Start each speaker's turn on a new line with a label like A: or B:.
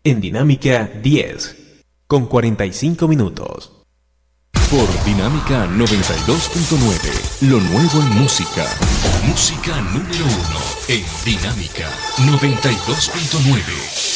A: en Dinámica 10, con 45 minutos.
B: Por Dinámica 92.9, lo nuevo en música. Música número 1 en Dinámica 92.9.